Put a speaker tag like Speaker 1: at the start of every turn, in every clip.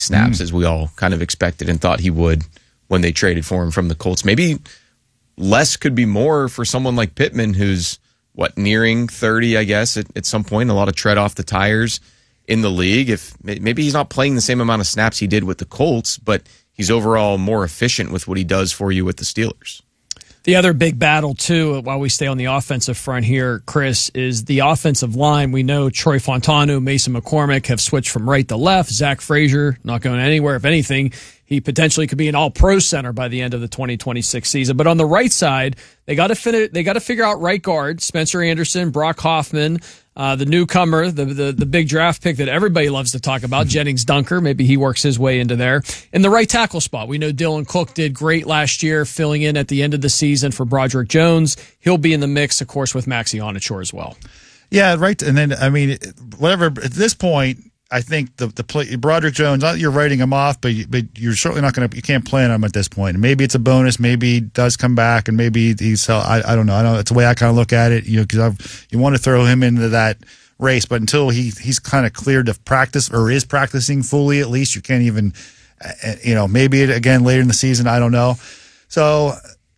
Speaker 1: snaps as we all kind of expected and thought he would when they traded for him from the Colts. Maybe less could be more for someone like Pittman, who's, nearing 30, I guess, at some point. A lot of tread off the tires in the league. If maybe he's not playing the same amount of snaps he did with the Colts, but he's overall more efficient with what he does for you with the Steelers.
Speaker 2: The other big battle, too, while we stay on the offensive front here, Chris, is the offensive line. We know Troy Fontanu, Mason McCormick have switched from right to left. Zach Frazier not going anywhere. If anything, he potentially could be an all-pro center by the end of the 2026 season. But on the right side, they got to figure out right guard. Spencer Anderson, Brock Hoffman, the newcomer, the big draft pick that everybody loves to talk about, Jennings Dunker. Maybe he works his way into there. In the right tackle spot, we know Dylan Cook did great last year, filling in at the end of the season for Broderick Jones. He'll be in the mix, of course, with Maxi Onachor as well.
Speaker 3: Yeah, right. And then, whatever, at this point, I think the play, Broderick Jones, not that you're writing him off, but you're certainly not you can't plan on him at this point. And maybe it's a bonus, maybe he does come back, and maybe he's, I don't know. That's the way I kind of look at it, because you want to throw him into that race, but until he's kind of cleared to practice or is practicing fully, at least, you can't even, maybe again later in the season, I don't know. So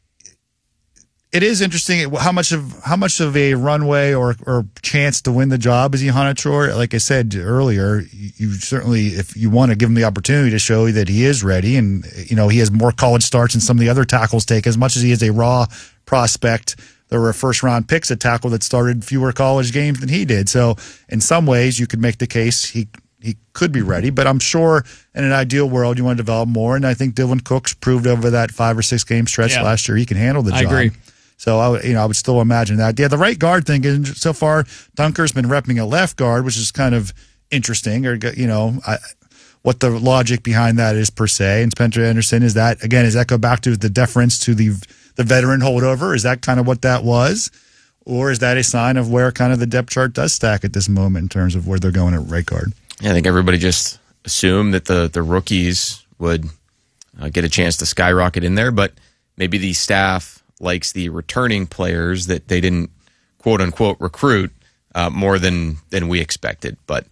Speaker 3: it is interesting how much of a runway or chance to win the job is Onachor. Like I said earlier, you certainly, if you want to give him the opportunity to show that he is ready, and he has more college starts than some of the other tackles take, as much as he is a raw prospect. There were first-round picks at tackle that started fewer college games than he did. So in some ways, you could make the case he could be ready. But I'm sure in an ideal world, you want to develop more. And I think Dylan Cook's proved over that 5 or 6 game stretch last year he can handle the job. I
Speaker 2: agree.
Speaker 3: So I would still imagine that. Yeah, the right guard thing, and so far Dunker's been repping a left guard, which is kind of interesting. Or what the logic behind that is per se. And Spencer Anderson, does that go back to the deference to the veteran holdover? Is that kind of what that was, or is that a sign of where kind of the depth chart does stack at this moment in terms of where they're going at right guard?
Speaker 1: Yeah, I think everybody just assumed that the rookies would get a chance to skyrocket in there, but maybe the staff likes the returning players that they didn't quote unquote recruit more than we expected. But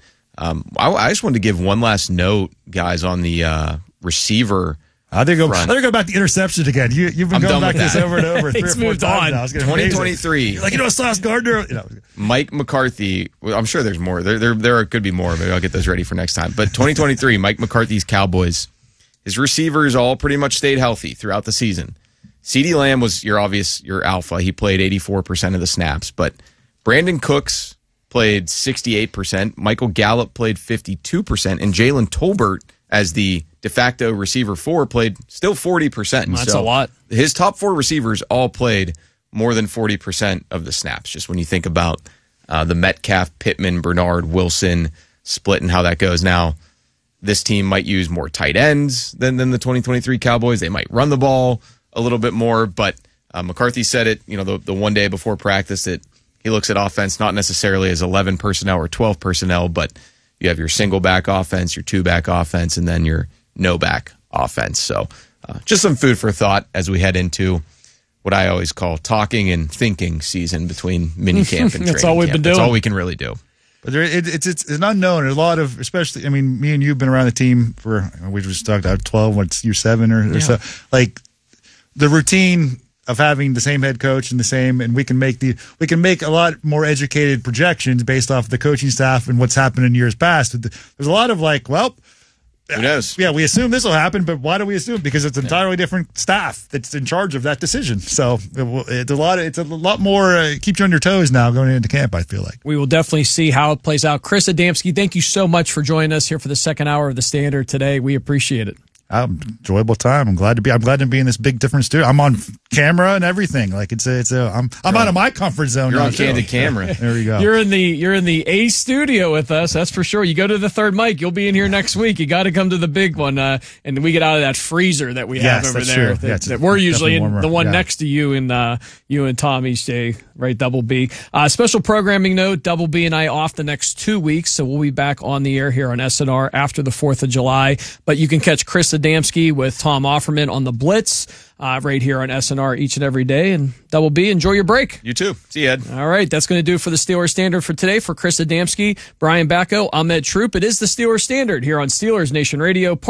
Speaker 1: I just wanted to give one last note, guys, on the receiver.
Speaker 3: They're going back to interceptions again. You've been going back to this over and over 3 or 4 times now.
Speaker 1: 2023.
Speaker 3: You're like, Sauce Gardner.
Speaker 1: Mike McCarthy. Well, I'm sure there's more. There could be more. Maybe I'll get those ready for next time. But 2023, Mike McCarthy's Cowboys. His receivers all pretty much stayed healthy throughout the season. CeeDee Lamb was your alpha. He played 84% of the snaps. But Brandon Cooks played 68%. Michael Gallup played 52%. And Jalen Tolbert, as the de facto receiver 4, played still 40%.
Speaker 2: That's a lot.
Speaker 1: His top 4 receivers all played more than 40% of the snaps, just when you think about the Metcalf, Pittman, Bernard, Wilson split and how that goes. Now, this team might use more tight ends than the 2023 Cowboys. They might run the ball a little bit more, but McCarthy said it, the one day before practice, that he looks at offense not necessarily as 11 personnel or 12 personnel, but you have your single back offense, your 2-back offense, and then your no-back offense. So just some food for thought as we head into what I always call talking and thinking season between minicamp and training
Speaker 2: That's all we've been doing.
Speaker 1: That's all we can really do.
Speaker 3: But it's an unknown. There's a lot of, especially, me and you have been around the team for, we just talked about 12, what's year 7 or so. Like, the routine of having the same head coach and we can make a lot more educated projections based off the coaching staff and what's happened in years past. There's a lot of
Speaker 1: who knows?
Speaker 3: Yeah, we assume this will happen, but why do we assume? Because it's entirely different staff that's in charge of that decision. So it's a lot more keeps you on your toes now going into camp, I feel like.
Speaker 2: We will definitely see how it plays out. Chris Adamski, thank you so much for joining us here for the second hour of the Standard today. We appreciate it.
Speaker 3: Enjoyable time. I'm glad to be in this big different studio. I'm on camera and everything. Like I'm out of my comfort zone.
Speaker 1: You're on candid camera.
Speaker 3: There we go.
Speaker 2: You're in the A studio with us. That's for sure. You go to the third mic, you'll be in here next week. You got to come to the big one, and we get out of that freezer that we have over there. That we're usually in the one next to you and Tom each day, right? Double B. Special programming note: Double B and I off the next 2 weeks, so we'll be back on the air here on SNR after the 4th of July. But you can catch Chris Adamski with Tom Offerman on the Blitz right here on SNR each and every day. And that will be enjoy your break.
Speaker 1: You too. See you, Ed.
Speaker 2: All right. That's going to do for the Steelers Standard for today. For Chris Adamski, Brian Bacco, I'm Ed Troop. It is the Steelers Standard here on Steelers Nation Radio.